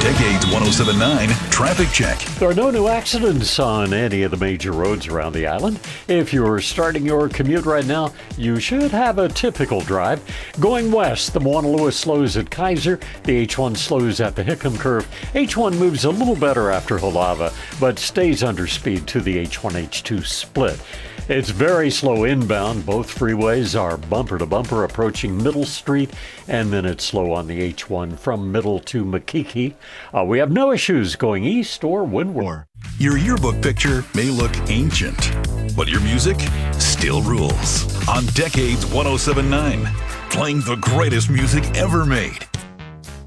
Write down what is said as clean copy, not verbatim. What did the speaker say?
Decades 1079 Traffic Check. There are no new accidents on any of the major roads around the island. If you're starting your commute right now, you should have a typical drive. Going west, the Moana Lewis slows at Kaiser. The H1 slows at the Hickam Curve. H1 moves a little better after Halava, but stays under speed to the H1-H2 split. It's very slow inbound. Both freeways are bumper to bumper approaching Middle Street, and then it's slow on the H1 from Middle to Makiki. We have no issues going east or windward. Your yearbook picture may look ancient, but your music still rules. On Decades 1079, playing the greatest music ever made.